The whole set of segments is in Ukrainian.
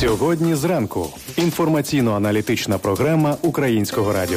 Сьогодні зранку. Інформаційно-аналітична програма Українського радіо.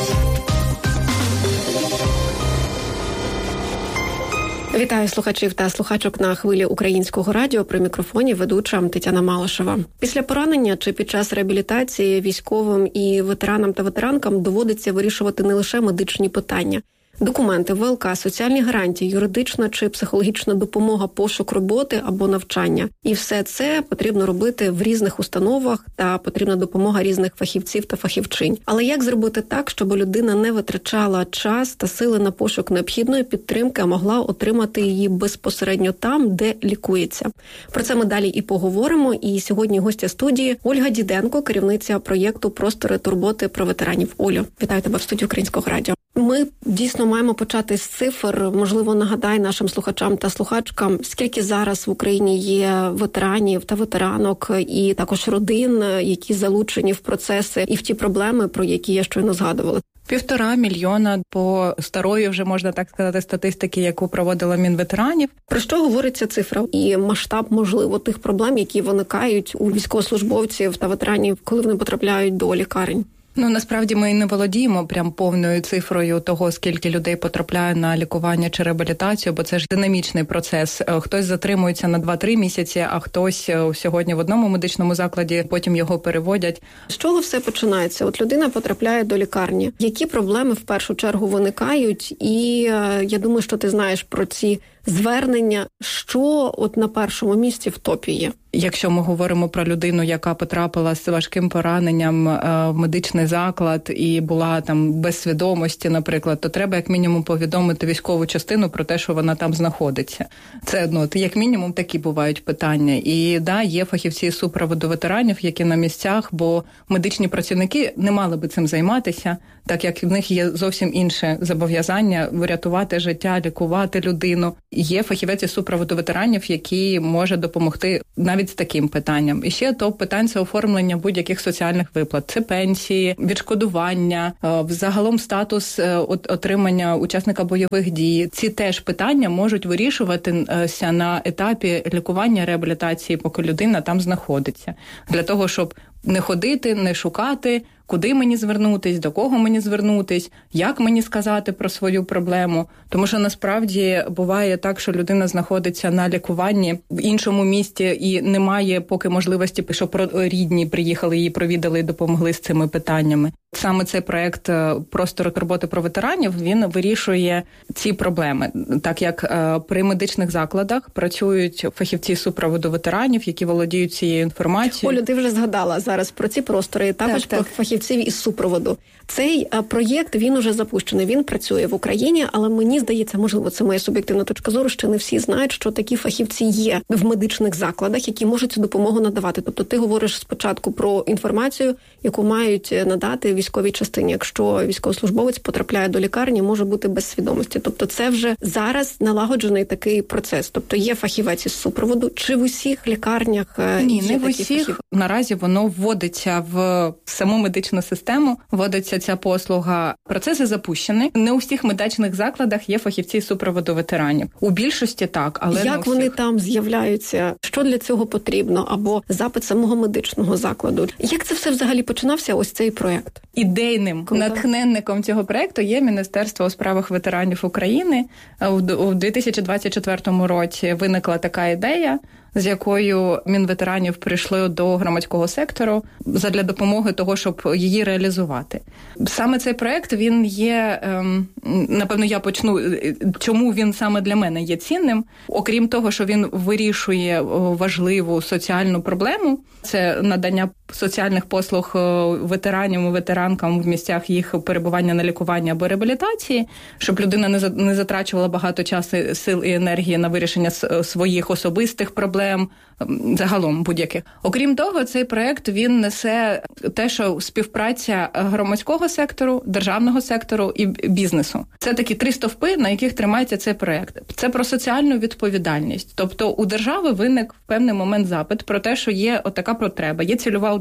Вітаю слухачів та слухачок на хвилі Українського радіо. При мікрофоні ведуча Тетяна Малишева. Після поранення чи під час реабілітації військовим і ветеранам та ветеранкам доводиться вирішувати не лише медичні питання. Документи, ВЛК, соціальні гарантії, юридична чи психологічна допомога, пошук роботи або навчання. І все це потрібно робити в різних установах та потрібна допомога різних фахівців та фахівчинь. Але як зробити так, щоб людина не витрачала час та сили на пошук необхідної підтримки, а могла отримати її безпосередньо там, де лікується? Про це ми далі і поговоримо. І сьогодні гостя студії Ольга Діденко, керівниця проєкту «Простори турботи про ветеранів». Олю, вітаю тебе в студії Українського радіо. Ми дійсно маємо почати з цифр. Можливо, нагадай нашим слухачам та слухачкам, скільки зараз в Україні є ветеранів та ветеранок і також родин, які залучені в процеси і в ті проблеми, про які я щойно згадувала. 1,5 мільйона по старої, вже можна так сказати, статистики, яку проводила Мінветеранів. Про що говориться цифра і масштаб, можливо, тих проблем, які виникають у військовослужбовців та ветеранів, коли вони потрапляють до лікарень? Насправді ми не володіємо прям повною цифрою того, скільки людей потрапляє на лікування чи реабілітацію, бо це ж динамічний процес. Хтось затримується на 2-3 місяці, а хтось сьогодні в одному медичному закладі, потім його переводять. З чого все починається? От людина потрапляє до лікарні. Які проблеми в першу чергу виникають? І я думаю, що ти знаєш про ці звернення, що от на першому місці в топі є. Якщо ми говоримо про людину, яка потрапила з важким пораненням в медичний заклад і була там без свідомості, наприклад, то треба як мінімум повідомити військову частину про те, що вона там знаходиться. Це, як мінімум, такі бувають питання. І, є фахівці з супроводу ветеранів, які на місцях, бо медичні працівники не мали би цим займатися, так як в них є зовсім інше зобов'язання врятувати життя, лікувати людину. Є фахівець із супроводу ветеранів, який може допомогти навіть з таким питанням. І ще топ-питань – це оформлення будь-яких соціальних виплат. Це пенсії, відшкодування, взагалом статус отримання учасника бойових дій. Ці теж питання можуть вирішуватися на етапі лікування, реабілітації, поки людина там знаходиться. Для того, щоб не ходити, не шукати, куди мені звернутись, до кого мені звернутись, як мені сказати про свою проблему. Тому що насправді буває так, що людина знаходиться на лікуванні в іншому місті і немає поки можливості, щоб рідні приїхали, її провідали і допомогли з цими питаннями. Саме цей проект «Простори турботи про ветеранів», він вирішує ці проблеми. Так як при медичних закладах працюють фахівці супроводу ветеранів, які володіють цією інформацією. Олю, ти вже згадала зараз про ці простори, також про фахівців із супроводу. Цей проєкт, він уже запущений, він працює в Україні, але мені здається, можливо, це моя суб'єктивна точка зору, що не всі знають, що такі фахівці є в медичних закладах, які можуть цю допомогу надавати. Тобто ти говориш спочатку про інформацію, яку мають надати військовій частині. Якщо військовослужбовець потрапляє до лікарні, може бути без свідомості. Тобто це вже зараз налагоджений такий процес. Тобто є фахівець із супроводу. Чи в усіх лікарнях Ні, не в усіх. Наразі воно вводиться в саму медичну систему, вводиться ця послуга. Процеси запущені. Не у всіх медичних закладах є фахівці з супроводу ветеранів. У більшості так, але як не у всіх. Вони там з'являються? Що для цього потрібно? Або запит самого медичного закладу? Як це все взагалі починався, ось цей проєкт? Ідейним натхненником цього проєкту є Міністерство у справах ветеранів України. У 2024 році виникла така ідея, з якою Мінветеранів прийшли до громадського сектору задля допомоги того, щоб її реалізувати. Саме цей проєкт, він є, напевно, я почну, чому він саме для мене є цінним. Окрім того, що він вирішує важливу соціальну проблему, це надання соціальних послуг ветеранам і ветеранкам в місцях їх перебування на лікуванні або реабілітації, щоб людина не затрачувала багато часу, сил і енергії на вирішення своїх особистих проблем, загалом будь-яких. Окрім того, цей проєкт, він несе те, що співпраця громадського сектору, державного сектору і бізнесу. Це такі 3 стовпи, на яких тримається цей проєкт. Це про соціальну відповідальність. Тобто у держави виник в певний момент запит про те, що є отака потреба, є цільова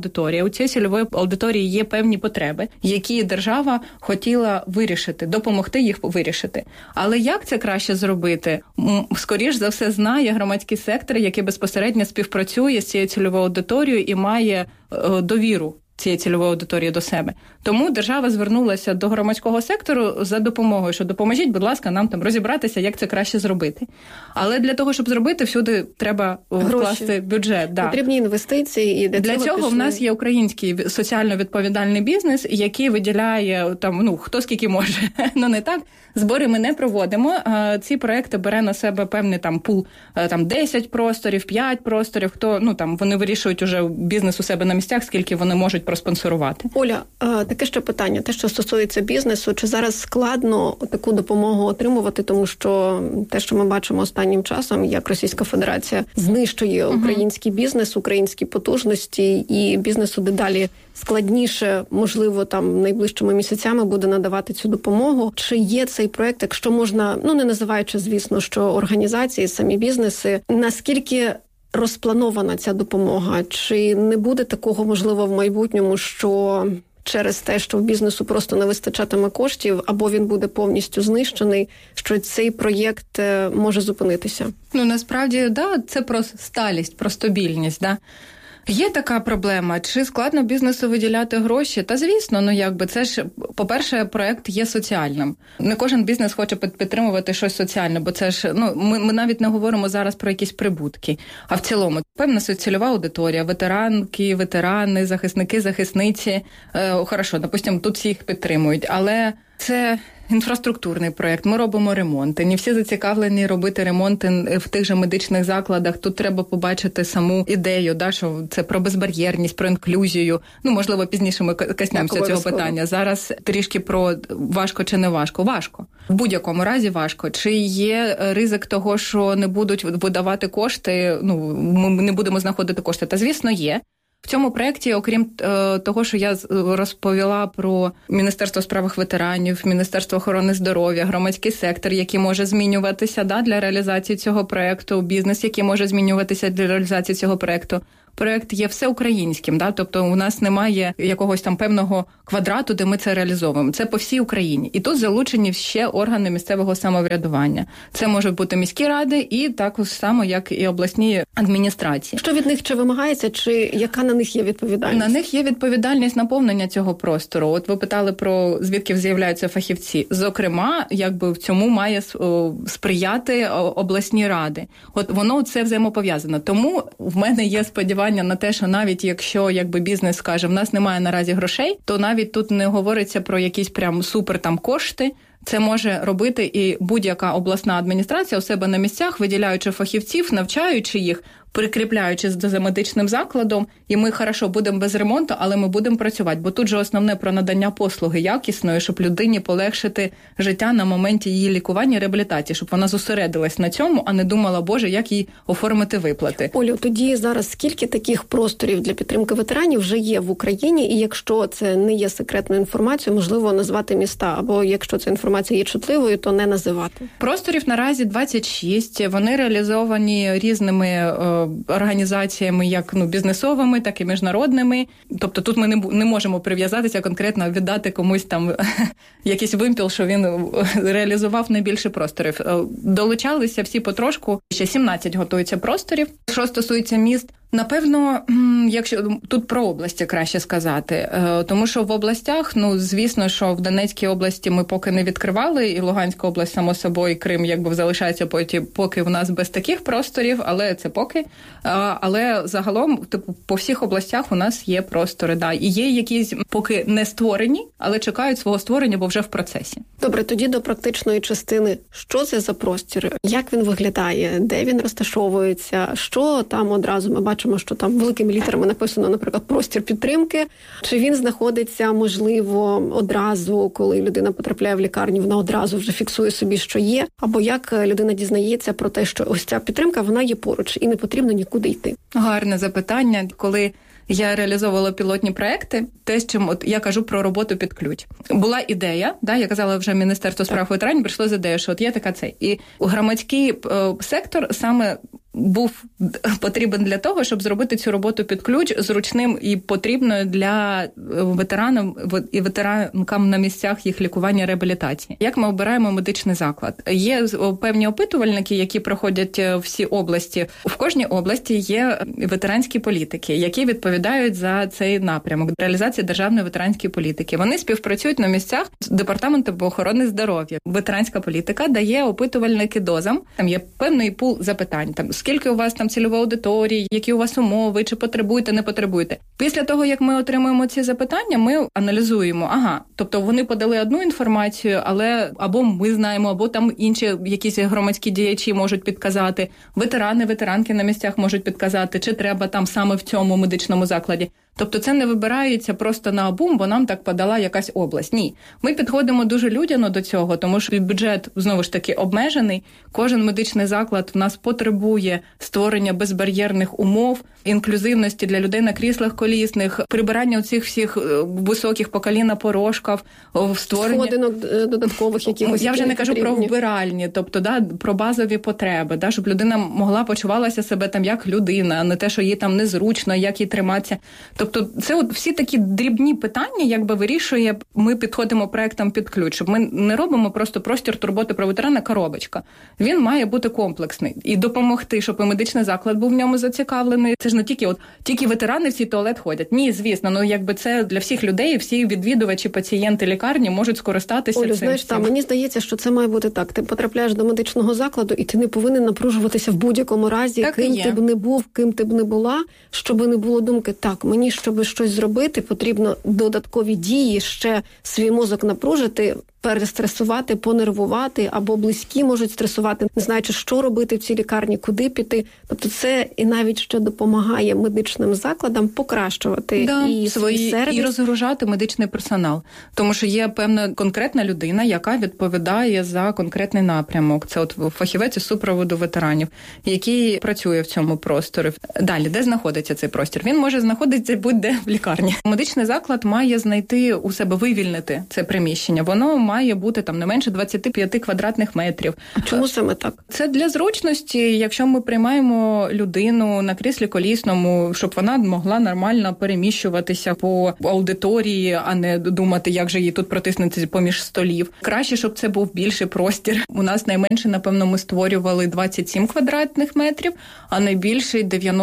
аудиторія. У цієї цільової аудиторії є певні потреби, які держава хотіла вирішити, допомогти їх вирішити. Але як це краще зробити? Скоріш за все знає громадський сектор, який безпосередньо співпрацює з цією цільовою аудиторією і має довіру цієї цільової аудиторії до себе. Тому держава звернулася до громадського сектору за допомогою, що допоможіть, будь ласка, нам там розібратися, як це краще зробити. Але для того, щоб зробити, всюди треба вкласти бюджет. Да. Потрібні інвестиції. І для цього в нас є український соціально відповідальний бізнес, який виділяє там, хто скільки може. Не так. Збори ми не проводимо. Ці проекти бере на себе певний там пул, там 10 просторів, 5 просторів, хто, вони вирішують уже бізнес у себе на місцях, скільки вони можуть проспонсорувати. Оля, таке ще питання. Те, що стосується бізнесу, чи зараз складно таку допомогу отримувати, тому що те, що ми бачимо останнім часом, як Російська Федерація знищує український бізнес, українські потужності, і бізнесу дедалі складніше, можливо, там найближчими місяцями буде надавати цю допомогу. Чи є цей проект, якщо можна, не називаючи, звісно, що організації, самі бізнеси, наскільки розпланована ця допомога? Чи не буде такого, можливо, в майбутньому, що через те, що в бізнесу просто не вистачатиме коштів, або він буде повністю знищений, що цей проєкт може зупинитися? Насправді, це про сталість, про стабільність, Є така проблема. Чи складно бізнесу виділяти гроші? Та, звісно, це ж, по-перше, проект є соціальним. Не кожен бізнес хоче підтримувати щось соціальне, бо це ж, ми навіть не говоримо зараз про якісь прибутки. А в цілому, певна цільова аудиторія, ветеранки, ветерани, захисники, захисниці. Хорошо, допустимо, тут всі їх підтримують, але це інфраструктурний проєкт, ми робимо ремонти. Не всі зацікавлені робити ремонти в тих же медичних закладах. Тут треба побачити саму ідею, що це про безбар'єрність, про інклюзію. Можливо, пізніше ми коснемося цього питання. Зараз трішки про важко чи не важко. Важко. В будь-якому разі важко. Чи є ризик того, що не будуть видавати кошти, ми не будемо знаходити кошти? Та, звісно, є. В цьому проєкті, окрім того, що я розповіла про Міністерство у справах ветеранів, Міністерство охорони здоров'я, громадський сектор, який може змінюватися для реалізації цього проєкту, бізнес, який може змінюватися для реалізації цього проєкту. Проєкт є всеукраїнським, тобто у нас немає якогось там певного квадрату, де ми це реалізовуємо. Це по всій Україні. І тут залучені ще органи місцевого самоврядування. Це можуть бути міські ради і також само, як і обласні адміністрації. Що від них чи вимагається, чи яка на них є відповідальність? На них є відповідальність наповнення цього простору. От ви питали про звідки з'являються фахівці. Зокрема, в цьому має сприяти обласні ради. От воно це взаємопов'язано. Тому в мене є сподівання на те, що навіть якщо бізнес скаже, в нас немає наразі грошей, то навіть тут не говориться про якісь прям супер там кошти. Це може робити і будь-яка обласна адміністрація у себе на місцях, виділяючи фахівців, навчаючи їх, прикріпляючись за медичним закладом, і ми хорошо будемо без ремонту, але ми будемо працювати. Бо тут же основне про надання послуги якісної, щоб людині полегшити життя на моменті її лікування і реабілітації, щоб вона зосередилась на цьому, а не думала, боже, як їй оформити виплати. Олю, тоді зараз скільки таких просторів для підтримки ветеранів вже є в Україні? І якщо це не є секретною інформацією, можливо, назвати міста, або якщо ця інформація є чутливою, то не називати. Просторів наразі 26, вони реалізовані різними організаціями, як бізнесовими, так і міжнародними. Тобто тут ми не можемо прив'язатися конкретно, віддати комусь там якийсь вимпіл, що він реалізував найбільше просторів. Долучалися всі потрошку, ще 17 готується просторів. Що стосується міст, напевно, якщо тут про області краще сказати, тому що в областях, звісно, що в Донецькій області ми поки не відкривали, і Луганська область, само собою, Крим, залишається поки в нас без таких просторів, але це поки. Але загалом, по всіх областях у нас є простори, і є якісь поки не створені, але чекають свого створення, бо вже в процесі. Добре, тоді до практичної частини. Що це за простір? Як він виглядає? Де він розташовується? Що там одразу ми бачимо, що там великими літерами написано, наприклад, простір підтримки. Чи він знаходиться, можливо, одразу, коли людина потрапляє в лікарню, вона одразу вже фіксує собі, що є? Або як людина дізнається про те, що ось ця підтримка, вона є поруч і не потрібно нікуди йти? Гарне запитання. Коли я реалізовувала пілотні проекти, те, з чим я кажу про роботу під ключ. Була ідея, я казала вже Міністерство справ ветеранів, прийшло з ідеєю, що є така це. І громадський сектор саме був потрібен для того, щоб зробити цю роботу під ключ зручним і потрібною для ветеранам і ветеранкам на місцях їх лікування, реабілітації. Як ми обираємо медичний заклад? Є певні опитувальники, які проходять всі області. В кожній області є ветеранські політики, які відповідають за цей напрямок реалізації державної ветеранської політики. Вони співпрацюють на місцях з Департаментом охорони здоров'я. Ветеранська політика дає опитувальники дозам. Там є певний пул запитань. Там скільки у вас там цільової аудиторії, які у вас умови, чи потребуєте, не потребуєте. Після того, як ми отримуємо ці запитання, ми аналізуємо. Тобто вони подали одну інформацію, але або ми знаємо, або там інші якісь громадські діячі можуть підказати, ветерани, ветеранки на місцях можуть підказати, чи треба там саме в цьому медичному закладі. Тобто це не вибирається просто наобум, бо нам так подала якась область. Ні. Ми підходимо дуже людяно до цього, тому що бюджет, знову ж таки, обмежений. Кожен медичний заклад в нас потребує створення безбар'єрних умов, інклюзивності для людей на кріслах колісних, прибирання оцих всіх високих по коліна порожків, створення... Сходинок додаткових якихось. Я вже не кажу про вбиральні, тобто про базові потреби, щоб людина могла почувалася себе там як людина, а не те, що їй там незручно, як їй триматися. Тобто це всі такі дрібні питання, вирішує, ми підходимо проектам під ключ. Ми не робимо просто простір турботи про ветерана коробочка. Він має бути комплексний. І допомогти, щоб і медичний заклад був в ньому зацікавлений. Це ж не тільки ветерани в цей туалет ходять. Ні, звісно, це для всіх людей, всі відвідувачі, пацієнти лікарні можуть скористатися цим. Олю, знаєш, мені здається, що це має бути так. Ти потрапляєш до медичного закладу, і ти не повинен напружуватися в будь-якому разі, так ким ти б не був, ким ти б не була, щоб не було думки, так, мені, щоб щось зробити, потрібно додаткові дії, ще свій мозок напружити, перестресувати, понервувати, або близькі можуть стресувати, не знаючи, що робити в цій лікарні, куди піти. Тобто це і навіть ще допомагає медичним закладам покращувати і свій сервіс. І розгружати медичний персонал. Тому що є певна конкретна людина, яка відповідає за конкретний напрямок. Це фахівець із супроводу ветеранів, який працює в цьому просторі. Далі, де знаходиться цей простір? Він може знаходитися будь-де в лікарні. Медичний заклад має знайти у себе, вивільнити це приміщення. Воно має бути там не менше 25 квадратних метрів. А чому саме так? Це для зручності, якщо ми приймаємо людину на кріслі колісному, щоб вона могла нормально переміщуватися по аудиторії, а не думати, як же їй тут протиснутися поміж столів. Краще, щоб це був більший простір. У нас найменше, напевно, ми створювали 27 квадратних метрів, а найбільший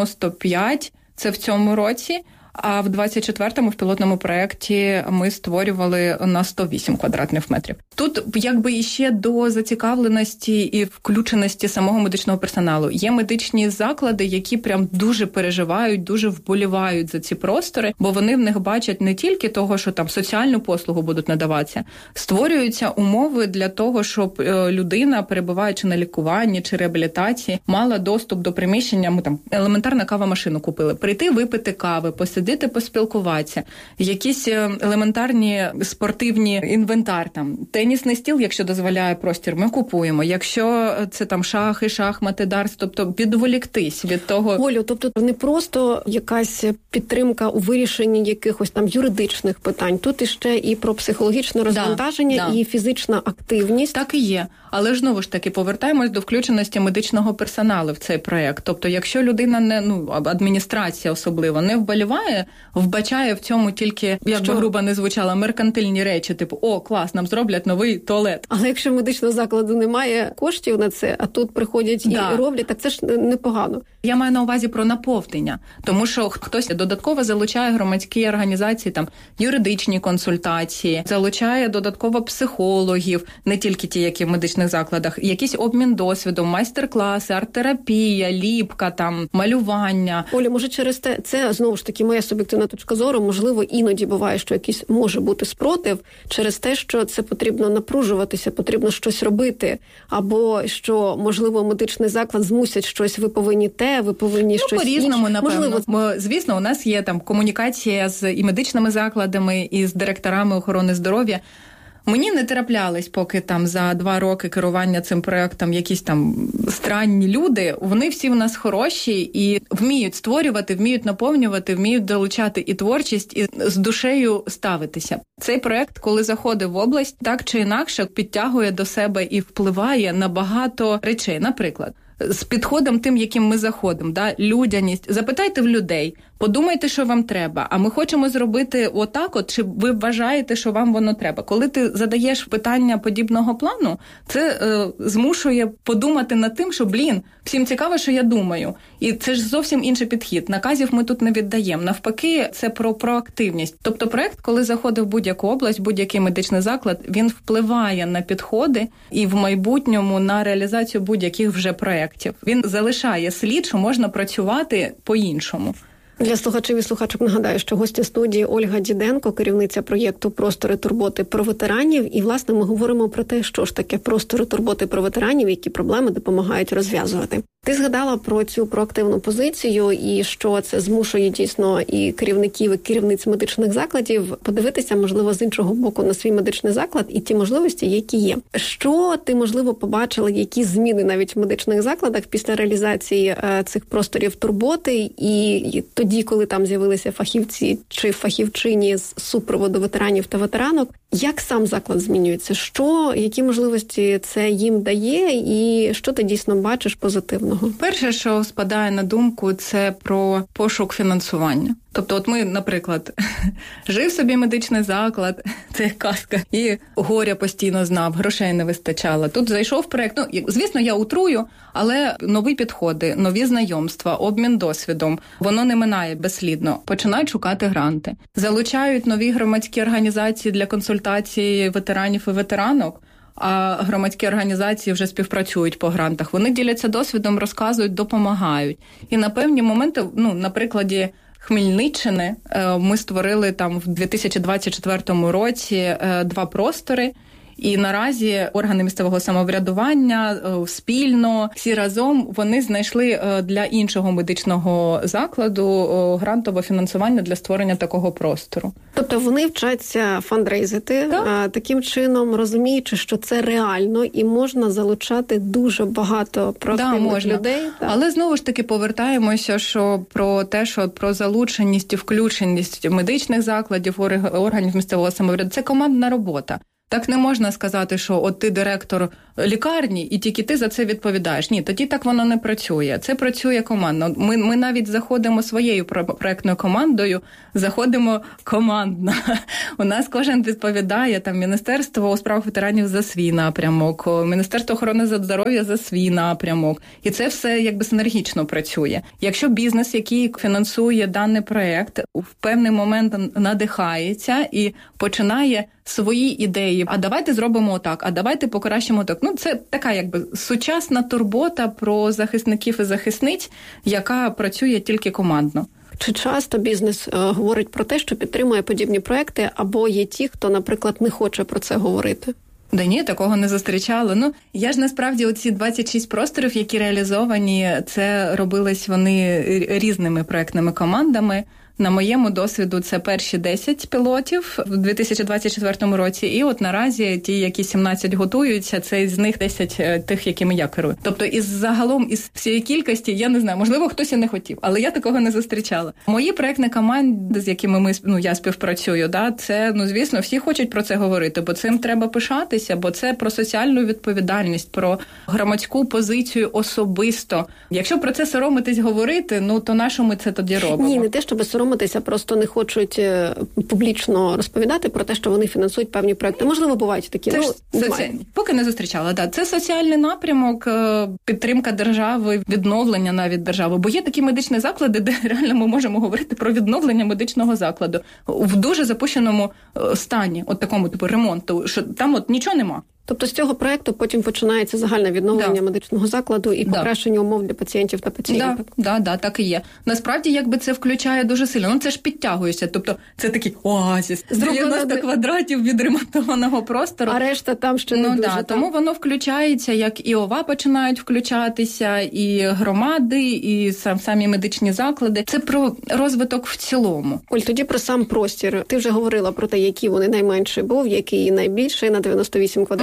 95. Це в цьому році. А в 24-му в пілотному проєкті ми створювали на 108 квадратних метрів. Тут іще до зацікавленості і включеності самого медичного персоналу. Є медичні заклади, які прям дуже переживають, дуже вболівають за ці простори, бо вони в них бачать не тільки того, що там соціальну послугу будуть надаватися, створюються умови для того, щоб людина, перебуваючи на лікуванні чи реабілітації, мала доступ до приміщення. Ми там елементарно кавомашину купили. Прийти, випити кави, посидіти, поспілкуватися. Якісь елементарні спортивні інвентар, там тенісний стіл, якщо дозволяє простір, ми купуємо. Якщо це там шахи, шахмати, дартс, тобто відволіктись від того. Олю, тобто не просто якась підтримка у вирішенні якихось там юридичних питань. Тут іще і про психологічне розвантаження, і фізична активність. Так і є. Але ж знову ж таки повертаємось до включеності медичного персоналу в цей проєкт. Тобто, якщо людина адміністрація особливо не вбачає в цьому тільки, як би грубо не звучало, меркантильні речі, типу, о, клас, нам зроблять новий туалет. Але якщо медичного закладу немає коштів на це, а тут приходять і роблять, так це ж непогано. Я маю на увазі про наповнення, тому що хтось додатково залучає громадські організації, там, юридичні консультації, залучає додатково психологів, не тільки ті, які в медичних закладах, якийсь обмін досвідом, майстер-класи, арт-терапія, ліпка, там, малювання. Оля, може через це знову ж таки моя суб'єктивна точка зору, можливо, іноді буває, що якийсь може бути спротив через те, що це потрібно напружуватися, потрібно щось робити, або що, можливо, медичний заклад змусять щось, ви повинні ви повинні щось інше. По-різному, напевно. Можливо. Звісно, у нас є там комунікація з і медичними закладами, і з директорами охорони здоров'я. Мені не траплялись, поки там за 2 роки керування цим проєктом якісь там странні люди. Вони всі в нас хороші і вміють створювати, вміють наповнювати, вміють долучати і творчість, і з душею ставитися. Цей проєкт, коли заходить в область, так чи інакше підтягує до себе і впливає на багато речей. Наприклад, з підходом тим, яким ми заходимо, да? Людяність. Запитайте в людей, подумайте, що вам треба, а ми хочемо зробити отак, чи ви вважаєте, що вам воно треба. Коли ти задаєш питання подібного плану, це змушує подумати над тим, що, всім цікаво, що я думаю. І це ж зовсім інший підхід. Наказів ми тут не віддаємо. Навпаки, це про проактивність. Тобто проект, коли заходить в будь-яку область, будь-який медичний заклад, він впливає на підходи і в майбутньому на реалізацію будь-яких вже проєктів. Він залишає слід, що можна працювати по-іншому. Для слухачів і слухачок нагадаю, що гостя студії Ольга Діденко, керівниця проєкту «Простори турботи про ветеранів». І, власне, ми говоримо про те, що ж таке простори турботи про ветеранів, які проблеми допомагають розв'язувати. Ти згадала про цю проактивну позицію і що це змушує дійсно і керівників, і керівниць медичних закладів подивитися, можливо, з іншого боку на свій медичний заклад і ті можливості, які є. Що ти, можливо, побачила, які зміни навіть в медичних закладах після реалізації цих просторів турботи і тоді, коли там з'явилися фахівці чи фахівчині з супроводу ветеранів та ветеранок, як сам заклад змінюється? Які можливості це їм дає і що ти дійсно бачиш позитивного? Перше, що спадає на думку, це про пошук фінансування. Тобто, от ми, наприклад, жив собі медичний заклад, це як казка, і горя постійно знав, грошей не вистачало. Тут зайшов проєкт, звісно, я утрую, але нові підходи, нові знайомства, обмін досвідом, воно не минає безслідно. Починають шукати гранти. Залучають нові громадські організації для консультацій ветеранів і ветеранок, а громадські організації вже співпрацюють по грантах. Вони діляться досвідом, розказують, допомагають. І на певні моменти, на прикладі Хмельниччини ми створили там в 2024 році 2 простори. І наразі органи місцевого самоврядування спільно, всі разом, вони знайшли для іншого медичного закладу грантове фінансування для створення такого простору. Тобто вони вчаться фандрейзити, таким чином розуміючи, що це реально і можна залучати дуже багато проактивних людей. Так. Але знову ж таки повертаємося, що про залученість і включеність медичних закладів, органів місцевого самоврядування – це командна робота. Так не можна сказати, що от ти директор лікарні і тільки ти за це відповідаєш. Ні, тоді так воно не працює. Це працює командно. Ми навіть заходимо своєю проектною командою, заходимо командно. У нас кожен відповідає, там, Міністерство у справах ветеранів за свій напрямок, Міністерство охорони здоров'я за свій напрямок. І це все якби синергічно працює. Якщо бізнес, який фінансує даний проект, в певний момент надихається і починає свої ідеї. А давайте зробимо отак, а давайте покращимо так. Це така якби сучасна турбота про захисників і захисниць, яка працює тільки командно. Чи часто бізнес говорить про те, що підтримує подібні проекти, або є ті, хто, наприклад, не хоче про це говорити? Да ні, такого не зустрічала. Я ж насправді оці 26 просторів, які реалізовані, це робились вони різними проектними командами. На моєму досвіду це перші 10 пілотів в 2024 році, і от наразі ті, які 17 готуються, це з них 10 тих, якими я керую. Тобто загалом із всієї кількості, я не знаю, можливо, хтось і не хотів, але я такого не зустрічала. Мої проектні команди, з якими я співпрацюю, це, звісно, всі хочуть про це говорити, бо цим треба пишатися, бо це про соціальну відповідальність, про громадську позицію особисто. Якщо про це соромитись говорити, то на що ми це тоді робимо? Ні, не те, щоб соромитися, просто не хочуть публічно розповідати про те, що вони фінансують певні проекти. Можливо, бувають такі. Поки не зустрічала. Це соціальний напрямок, підтримка держави, відновлення навіть держави. Бо є такі медичні заклади, де реально ми можемо говорити про відновлення медичного закладу в дуже запущеному стані, от такому типу ремонту, що там нічого нема. Тобто з цього проекту потім починається загальне відновлення медичного закладу і покращення умов для пацієнтів та пацієнтів. Так і є. Насправді, якби це включає дуже сильно. Це ж підтягується. Тобто це такий оазіс. 90 квадратів відремонтованого простору. А решта там ще не дуже. Тому воно включається, як і ОВА починають включатися, і громади, і самі медичні заклади. Це про розвиток в цілому. Оль, тоді про сам простір. Ти вже говорила про те, який вони найменший був, який найбільший, на 98 квадратів.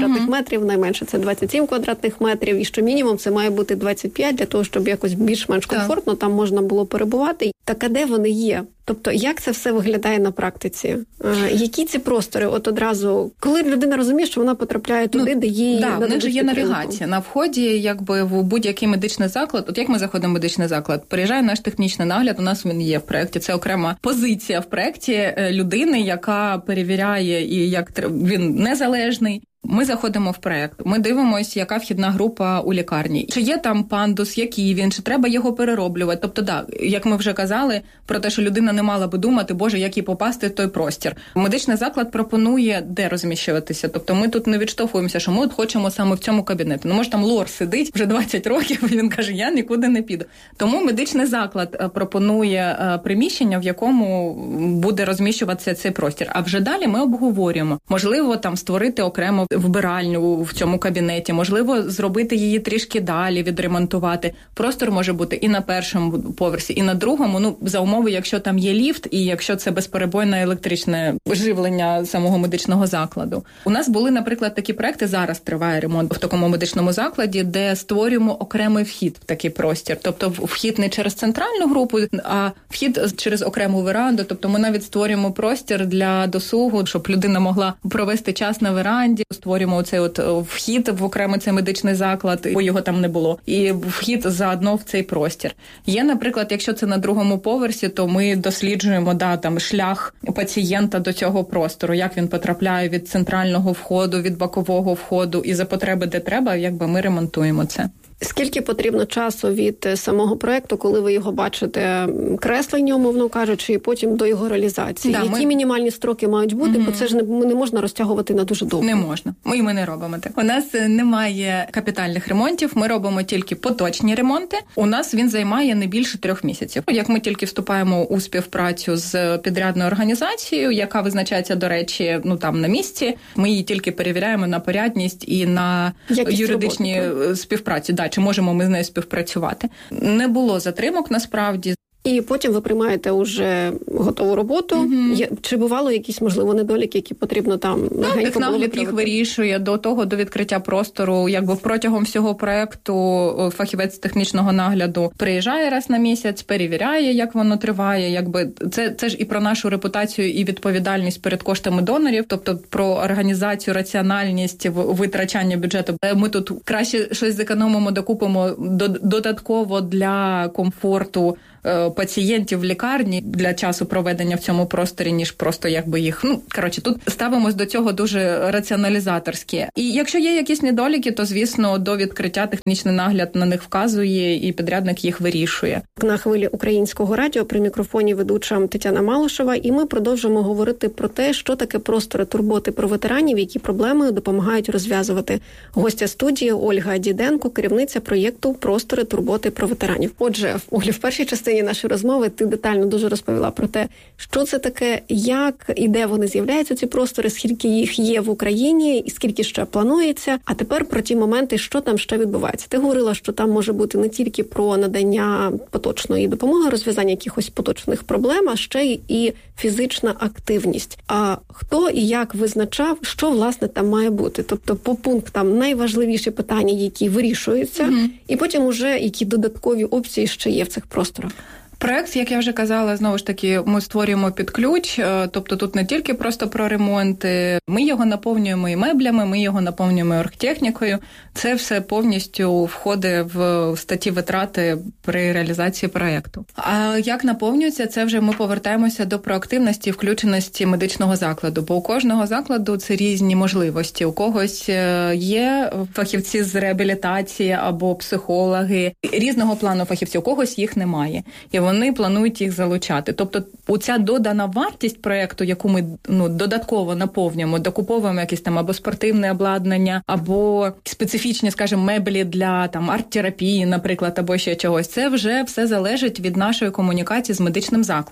квадратних метрів, найменше це 27 квадратних метрів, і що мінімум це має бути 25 для того, щоб якось більш-менш комфортно там можна було перебувати. Так, а де вони є? Тобто, як це все виглядає на практиці? Які ці простори? От одразу, коли людина розуміє, що вона потрапляє туди, де їй нададуть в них же є підтримку. навігація. На вході, якби в будь-який медичний заклад, от як ми заходимо в медичний заклад, приїжджає наш технічний нагляд, у нас він є в проєкті, це окрема позиція в проєкті людини, яка перевіряє і як він незалежний. Ми заходимо в проєкт, ми дивимося, яка вхідна група у лікарні. Чи є там пандус, який він, чи треба його перероблювати. Тобто, так, як ми вже казали, про те, що людина не мала би думати, боже, як їй попасти в той простір. Медичний заклад пропонує, де розміщуватися. Тобто ми тут не відштовхуємося, що ми от хочемо саме в цьому кабінеті. Ну, може, там лор сидить вже 20 років, і він каже, я нікуди не піду. Тому медичний заклад пропонує приміщення, в якому буде розміщуватися цей простір. А вже далі ми обговорюємо. Можливо, там створити окремо вбиральню в цьому кабінеті, можливо, зробити її трішки далі, відремонтувати. Простор може бути і на першому поверсі, і на другому, за умови, якщо там є ліфт, і якщо це безперебойне електричне живлення самого медичного закладу. У нас були, наприклад, такі проекти, зараз триває ремонт в такому медичному закладі, де створюємо окремий вхід в такий простір. Тобто вхід не через центральну групу, а вхід через окрему веранду. Тобто ми навіть створюємо простір для досугу, щоб людина могла провести час на веранді. Створюємо оцей вхід в окремий цей медичний заклад, бо його там не було. І вхід заодно в цей простір. Є, наприклад, якщо це на другому поверсі, то ми досліджуємо там шлях пацієнта до цього простору, як він потрапляє від центрального входу, від бокового входу, і за потреби, де треба, якби ми ремонтуємо це. Скільки потрібно часу від самого проєкту, коли ви його бачите, креслення, умовно кажучи, і потім до його реалізації? Які мінімальні строки мають бути? Бо це ж не можна розтягувати на дуже довго. Не можна. Ми не робимо так. У нас немає капітальних ремонтів, ми робимо тільки поточні ремонти. У нас він займає не більше 3 місяців. Як ми тільки вступаємо у співпрацю з підрядною організацією, яка визначається, до речі, там на місці, ми її тільки перевіряємо на порядність і на юридичні співпраці. Чи можемо ми з нею співпрацювати. Не було затримок, насправді. І потім ви приймаєте уже готову роботу. Чи бувало якісь, можливо, недоліки, які потрібно там технагляд їх вирішує до відкриття простору. Якби протягом всього проекту фахівець технічного нагляду приїжджає раз на місяць, перевіряє, як воно триває. Якби це ж і про нашу репутацію, і відповідальність перед коштами донорів, тобто про організацію, раціональність витрачання бюджету. Ми тут краще щось зекономимо, докупимо додатково для комфорту пацієнтів в лікарні для часу проведення в цьому просторі, ніж просто якби їх. Тут ставимось до цього дуже раціоналізаторськи. І якщо є якісь недоліки, то, звісно, до відкриття технічний нагляд на них вказує і підрядник їх вирішує. На хвилі Українського радіо при мікрофоні ведуча Тетяна Малишева, і ми продовжимо говорити про те, що таке простори турботи про ветеранів, які проблеми допомагають розв'язувати. Гостя студії Ольга Діденко, керівниця проєкту «Простори турботи про ветеранів». Отже, Олі, в першій частині нашої розмови ти детально дуже розповіла про те, що це таке, як і де вони з'являються, ці простори, скільки їх є в Україні і скільки ще планується. А тепер про ті моменти, що там ще відбувається. Ти говорила, що там може бути не тільки про надання поточної допомоги, розв'язання якихось поточних проблем, а ще і фізична активність. А хто і як визначав, що, власне, там має бути? Тобто по пунктам найважливіші питання, які вирішуються, і потім уже які додаткові опції ще є в цих просторах. Проект, як я вже казала, знову ж таки, ми створюємо під ключ, тобто тут не тільки просто про ремонти, ми його наповнюємо і меблями, ми його наповнюємо і оргтехнікою. Це все повністю входить в статті витрати при реалізації проекту. А як наповнюється, це вже ми повертаємося до проактивності і включеності медичного закладу, бо у кожного закладу це різні можливості. У когось є фахівці з реабілітації або психологи, різного плану фахівців, у когось їх немає. І вони планують їх залучати. Тобто оця додана вартість проєкту, яку ми додатково наповнюємо, докуповуємо якісь там або спортивне обладнання, або специфічні, скажімо, меблі для там арт-терапії, наприклад, або ще чогось, це вже все залежить від нашої комунікації з медичним закладом.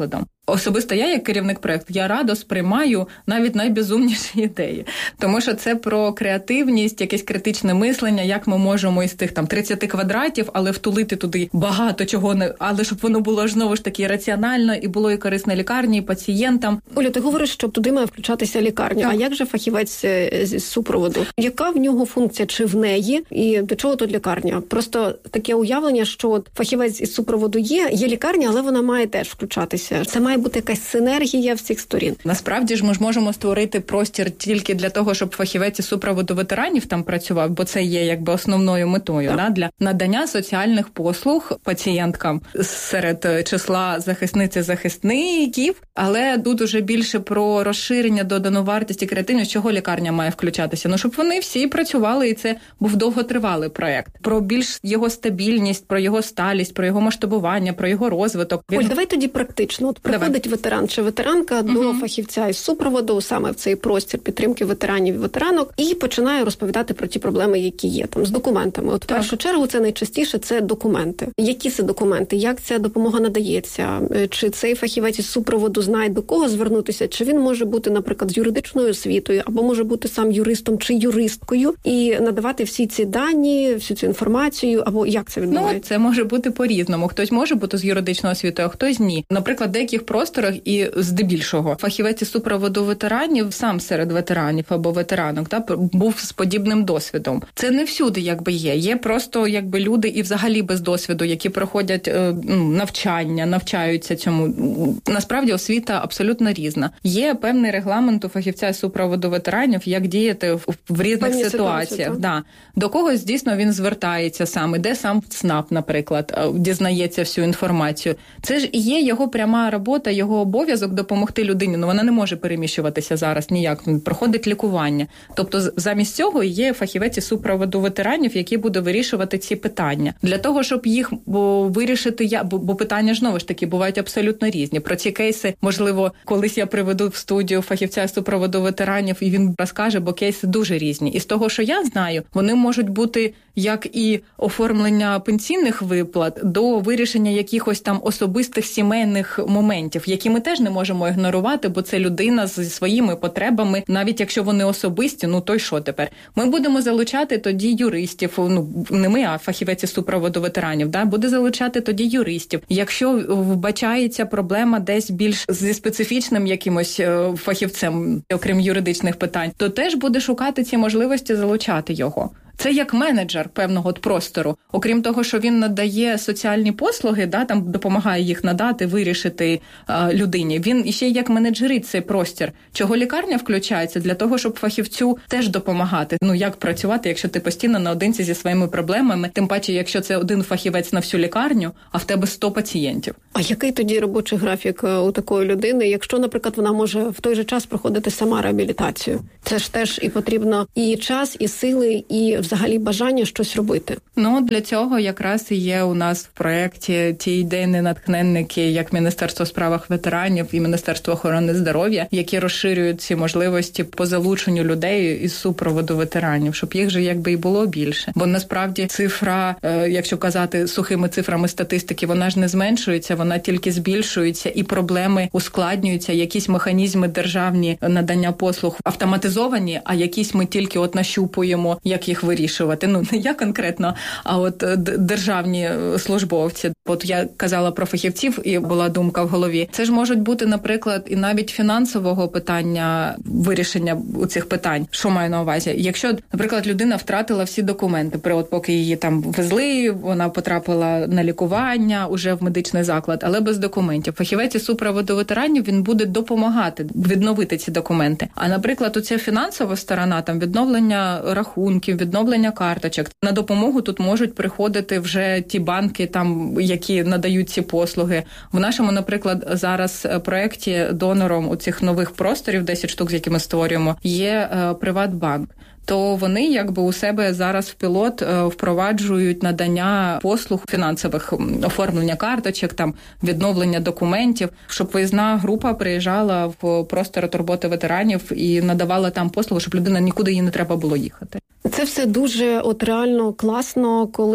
особисто я, як керівник проєкту, я радо сприймаю навіть найбезумніші ідеї. Тому що це про креативність, якесь критичне мислення, як ми можемо із тих 30 квадратів, але втулити туди багато чого, але щоб воно було знову ж таки раціонально і було і корисне лікарні, і пацієнтам. Оля, ти говориш, що туди має включатися лікарня. Так. А як же фахівець зі супроводу? Яка в нього функція, чи в неї? І до чого тут лікарня? Просто таке уявлення, що фахівець із супроводу є лікарня, але вона має теж включатися. Це має бути якась синергія всіх сторін. Насправді ж ми ж можемо створити простір тільки для того, щоб фахівець із супроводу ветеранів там працював, бо це є якби основною метою, для надання соціальних послуг пацієнткам серед числа захисниць-захисників, але тут уже більше про розширення, додану вартість і креативність, чого лікарня має включатися. Щоб вони всі працювали, і це був довготривалий проєкт. Про більш його стабільність, про його сталість, про його масштабування, про його розвиток. Оль, давай тоді практично. От приходить ветеран чи ветеранка до фахівця із супроводу, саме в цей простір підтримки ветеранів і ветеранок, і починає розповідати про ті проблеми, які є там з документами. От в першу чергу це найчастіше це документи. Які це документи? Як ця допомога надається? Чи цей фахівець із супроводу знає, до кого звернутися? Чи він може бути, наприклад, з юридичною освітою, або може бути сам юристом чи юристкою і надавати всі ці дані, всю цю інформацію, або як це відбувається? Це може бути по-різному. Хтось може бути з юридичною освітою, а хтось ні. Наприклад, в деяких просторах і здебільшого фахівець із супроводу ветеранів сам серед ветеранів або ветеранок був з подібним досвідом. Це не всюди є. Є просто люди і взагалі без досвіду, які проходять навчання, навчаються цьому. Насправді освіта абсолютно різна. Є певний регламент у фахівця із супроводу ветеранів, як діяти в різних ситуаціях. До когось, дійсно, він звертається сам, іде сам в ЦНАП, наприклад, дізнається всю інформацію. Це ж і є його пряма робота, його обов'язок допомогти людині. Вона не може переміщуватися зараз ніяк, він проходить лікування. Тобто замість цього є фахівець із супроводу ветеранів, які буде вирішувати ці питання. Для того, щоб їх вирішити, бо питання ж, знову ж таки, бувають абсолютно різні. Про ці кейси, можливо, колись я приведу в студію фахівця з супроводу ветеранів, і він розкаже, бо кейси дуже різні. І з того, що я знаю, вони можуть бути як і оформлення пенсійних виплат до вирішення якихось там особистих сімейних моментів, які ми теж не можемо ігнорувати, бо це людина зі своїми потребами, навіть якщо вони особисті, то й що тепер? Ми будемо залучати тоді юристів, не ми, а фахівець із супроводу ветеранів, буде залучати тоді юристів. Якщо вбачається проблема десь більш зі специфічним якимось фахівцем, окрім юридичних питань, то теж буде шукати ці можливості залучати його. Це як менеджер певного простору. Окрім того, що він надає соціальні послуги, там допомагає їх надати, вирішити людині. Він іще як менеджерить цей простір. Чого лікарня включається? Для того, щоб фахівцю теж допомагати. Як працювати, якщо ти постійно наодинці зі своїми проблемами, тим паче, якщо це один фахівець на всю лікарню, а в тебе 100 пацієнтів. А який тоді робочий графік у такої людини, якщо, наприклад, вона може в той же час проходити сама реабілітацію? Це ж теж і потрібно і час, і сили, і взагалі бажання щось робити. Для цього якраз і є у нас в проєкті ті ідейні натхненники, як Міністерство у справах ветеранів і Міністерство охорони здоров'я, які розширюють ці можливості по залученню людей із супроводу ветеранів, щоб їх же і було більше. Бо насправді цифра, якщо казати сухими цифрами статистики, вона ж не зменшується, вона тільки збільшується, і проблеми ускладнюються, якісь механізми державні надання послуг автоматизовані, а якісь ми тільки нащупуємо, як їх вирішувати. Не я конкретно, а державні службовці. Я казала про фахівців, і була думка в голові. Це ж можуть бути, наприклад, і навіть фінансового питання, вирішення у цих питань. Що маю на увазі? Якщо, наприклад, людина втратила всі документи, поки її там везли, вона потрапила на лікування уже в медичний заклад, але без документів. Фахівець із супроводу ветеранів, він буде допомагати відновити ці документи. А, наприклад, оця фінансова сторона, відновлення рахунків, відновлення карточок. На допомогу тут можуть приходити вже ті банки, які надають ці послуги. В нашому, наприклад, зараз проєкті донором у цих нових просторів, 10 штук, з якими створюємо, є Приватбанк. То вони у себе зараз в пілот впроваджують надання послуг фінансових, оформлення карточок, відновлення документів, щоб виїзна група приїжджала в простори турботи ветеранів і надавала там послуги, щоб людина нікуди їй не треба було їхати. Це все дуже реально класно, коли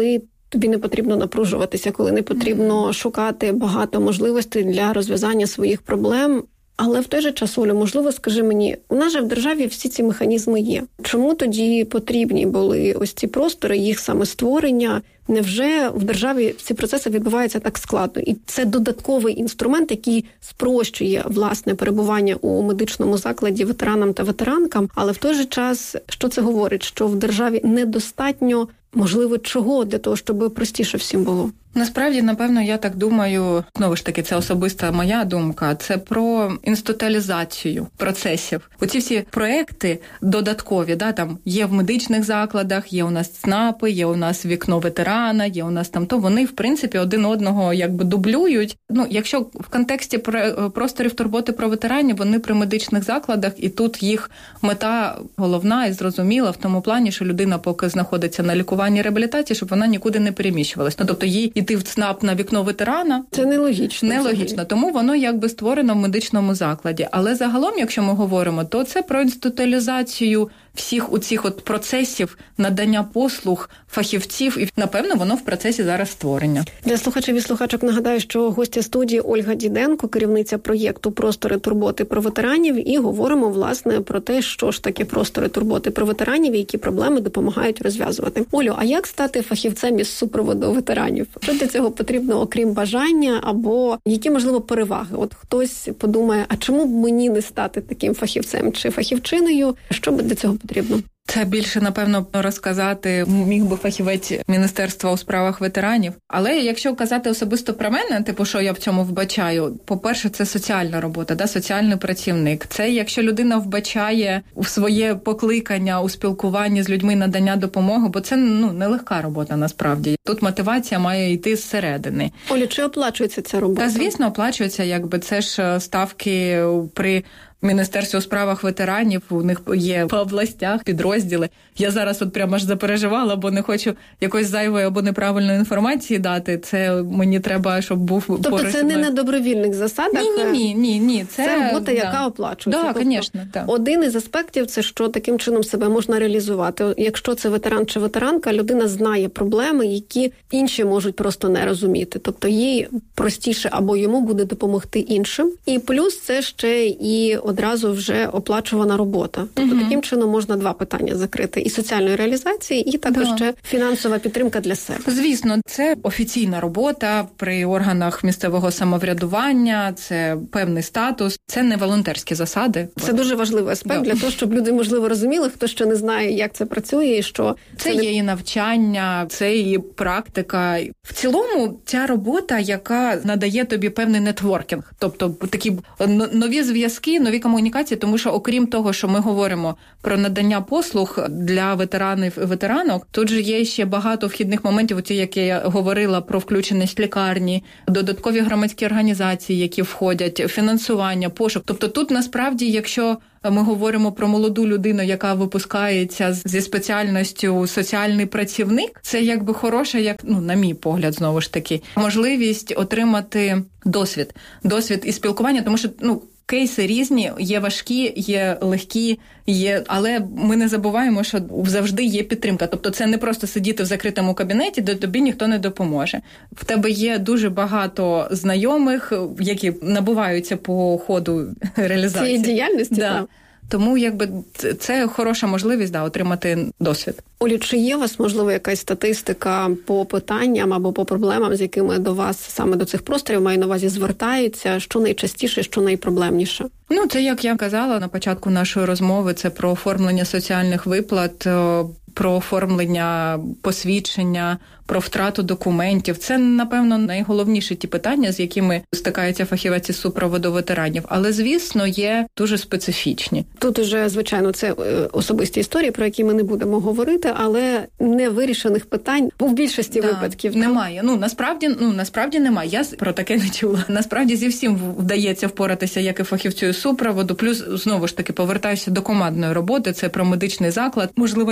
тобі не потрібно напружуватися, коли не потрібно шукати багато можливостей для розв'язання своїх проблем. Але в той же час, Олю, можливо, скажи мені, у нас же в державі всі ці механізми є. Чому тоді потрібні були ось ці простори, їх саме створення? Невже в державі ці процеси відбуваються так складно? І це додатковий інструмент, який спрощує, власне, перебування у медичному закладі ветеранам та ветеранкам. Але в той же час, що це говорить? Що в державі недостатньо, можливо, чого для того, щоб простіше всім було? Насправді, напевно, я так думаю, знову ж таки, це особиста моя думка, це про інституалізацію процесів. Оці всі проекти додаткові, там є в медичних закладах, є у нас ЦНАПи, є у нас вікно ветерана, є у нас там то, вони, в принципі, один одного якби дублюють. Якщо в контексті просторів турботи про ветеранів, вони при медичних закладах, і тут їх мета головна і зрозуміла в тому плані, що людина поки знаходиться на лікуванні і реабілітації, щоб вона нікуди не переміщувалась. Тобто їй іти в ЦНАП на вікно ветерана. Це нелогічно. Нелогічно. Тому воно якби створено в медичному закладі. Але загалом, якщо ми говоримо, то це про інституалізацію всіх у цих процесів надання послуг фахівців, і, напевно, воно в процесі зараз створення. Для слухачів і слухачок нагадаю, що гостя студії Ольга Діденко, керівниця проєкту «Простори турботи про ветеранів», і говоримо, власне, про те, що ж таке простори турботи про ветеранів і які проблеми допомагають розв'язувати. Олю, а як стати фахівцем із супроводу ветеранів? Що для цього потрібно, окрім бажання, або які, можливо, переваги? От хтось подумає, а чому б мені не стати таким фахівцем чи фахівчиною? Що б для цього потрібно? Це більше, напевно, розказати міг би фахівець Міністерства у справах ветеранів. Але якщо казати особисто про мене, що я в цьому вбачаю, по-перше, це соціальна робота, соціальний працівник. Це якщо людина вбачає у своє покликання у спілкуванні з людьми, надання допомоги, бо це нелегка робота насправді. Тут мотивація має йти зсередини. Олю, чи оплачується ця робота? Та, звісно, оплачується, це ж ставки при Міністерстві у справах ветеранів, у них є по областях підрозділи. Я зараз прямо аж запереживала, бо не хочу якоїсь зайвої або неправильної інформації дати. Це мені треба, щоб був поруч. Тобто це не на добровільних засадах? Ні. Це робота, яка оплачується. Так, звісно. Один із аспектів – це що таким чином себе можна реалізувати. Якщо це ветеран чи ветеранка, людина знає проблеми, які інші можуть просто не розуміти. Тобто їй простіше або йому буде допомогти іншим. І плюс це ще і одразу вже оплачувана робота. Тобто таким чином можна два питання закрити. І соціальної реалізації, і також ще фінансова підтримка для себе. Звісно, це офіційна робота при органах місцевого самоврядування, це певний статус, це не волонтерські засади. Це дуже важливий аспект для того, щоб люди, можливо, розуміли, хто ще не знає, як це працює і що... Це є і навчання, це і практика. В цілому, ця робота, яка надає тобі певний нетворкінг, тобто такі нові зв'язки, нові комунікації, тому що окрім того, що ми говоримо про надання послуг для ветеранів і ветеранок, тут же є ще багато вхідних моментів, як я говорила про включеність лікарні, додаткові громадські організації, які входять, фінансування, пошук. Тобто тут насправді, якщо ми говоримо про молоду людину, яка випускається зі спеціальністю соціальний працівник, це хороша, на мій погляд, знову ж таки, можливість отримати досвід і спілкування, тому що, кейси різні, є важкі, є легкі, але ми не забуваємо, що завжди є підтримка. Тобто це не просто сидіти в закритому кабінеті, де тобі ніхто не допоможе. В тебе є дуже багато знайомих, які набуваються по ходу реалізації. Цієї діяльності, так. Тому це хороша можливість отримати досвід. Олю, чи є у вас, можливо, якась статистика по питанням або по проблемам, з якими до вас, саме до цих просторів, маю на увазі, звертаються? Що найчастіше, що найпроблемніше? Це, як я казала на початку нашої розмови, це про оформлення соціальних виплат, про оформлення посвідчення, про втрату документів. Це, напевно, найголовніші ті питання, з якими стикаються фахівець із супроводу ветеранів. Але, звісно, є дуже специфічні. Тут уже, звичайно, це особисті історії, про які ми не будемо говорити, але невирішених питань в більшості випадків. Немає. Насправді немає. Я про таке не чула. Насправді зі всім вдається впоратися, як і фахівцю із супроводу. Плюс, знову ж таки, повертаюся до командної роботи. Це про медичний заклад. Можливо, якщо у фахівця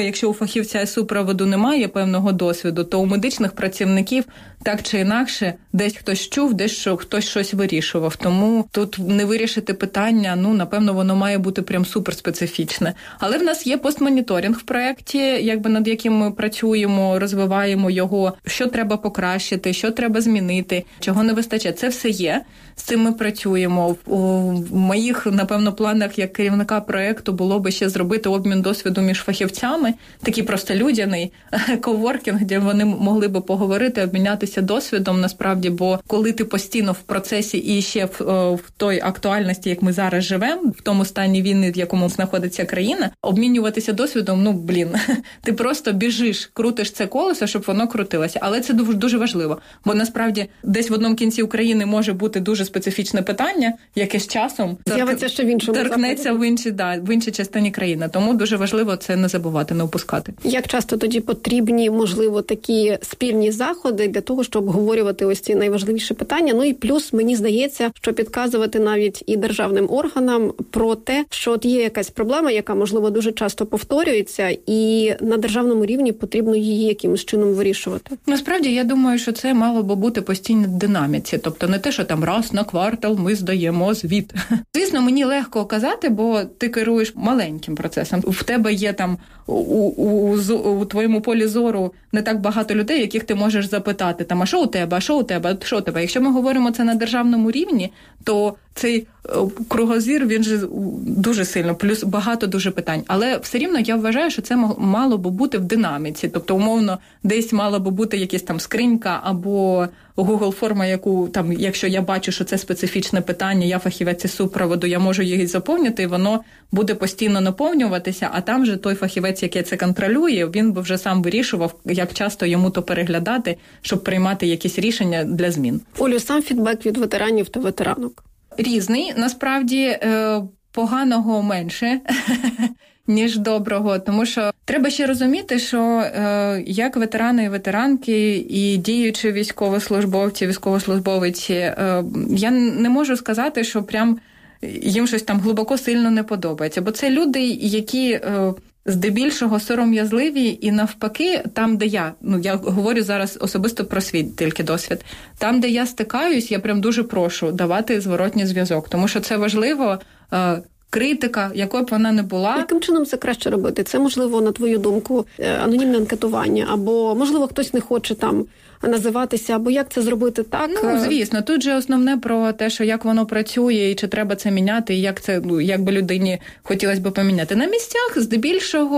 фахівця із супроводу немає певного досвіду, то у медичних працівників так чи інакше десь хтось чув, десь хтось щось вирішував. Тому тут не вирішити питання, напевно, воно має бути прям суперспецифічне. Але в нас є постмоніторинг в проєкті, над яким ми працюємо, розвиваємо його, що треба покращити, що треба змінити, чого не вистачає. Це все є. З цим ми працюємо. В моїх, напевно, планах як керівника проєкту було би ще зробити обмін досвіду між фахівцями, такий просто людяний коворкінг, де вони могли би поговорити, обмінятися досвідом насправді, бо коли ти постійно в процесі і ще в той актуальності, як ми зараз живемо, в тому стані війни, в якому знаходиться країна, обмінюватися досвідом, ти просто біжиш, крутиш це колесо, щоб воно крутилося. Але це дуже важливо, бо насправді десь в одному кінці України може бути дуже специфічне питання, яке з часом торкнеться в іншій частині країни. Тому дуже важливо це не забувати, не упускати. Як часто тоді потрібні, можливо, такі спільні заходи для того, щоб обговорювати ось ці найважливіші питання? І плюс, мені здається, що підказувати навіть і державним органам про те, що от є якась проблема, яка, можливо, дуже часто повторюється, і на державному рівні потрібно її якимось чином вирішувати. Насправді, я думаю, що це мало би бути постійно в динаміці. Тобто не те, що там раз на квартал ми здаємо звіт. Звісно, мені легко казати, бо ти керуєш маленьким процесом. В тебе є там у твоєму полі зору не так багато людей, яких ти можеш запитати, а що у тебе, а що у тебе, що у тебе. Якщо ми говоримо це на державному рівні, то цей кругозір, він же дуже сильно, плюс багато дуже питань. Але все рівно я вважаю, що це мало би бути в динаміці. Тобто, умовно, десь мала би бути якась там скринька або Google-форма, яку там, якщо я бачу, що це специфічне питання, я фахівець із супроводу, я можу її заповнити, і воно буде постійно наповнюватися, а там же той фахівець, який це контролює, він би вже сам вирішував, як часто йому то переглядати, щоб приймати якісь рішення для змін. Олю, сам фідбек від ветеранів та ветеранок? Різний. Насправді, поганого менше, ніж доброго. Тому що треба ще розуміти, що як ветерани і ветеранки, і діючі військовослужбовці, військовослужбовиці, я не можу сказати, що прям їм щось там глибоко сильно не подобається. Бо це люди, які здебільшого сором'язливі, і навпаки, там, де я говорю зараз особисто про свій тільки досвід, там, де я стикаюсь, я прям дуже прошу давати зворотній зв'язок, тому що це важливо. Критика, якою б вона не була. Яким чином це краще робити? Це, можливо, на твою думку, анонімне анкетування, або, можливо, хтось не хоче там називатися, або як це зробити так? Звісно, тут же основне про те, що як воно працює, і чи треба це міняти, і як би людині хотілося б поміняти. На місцях, здебільшого,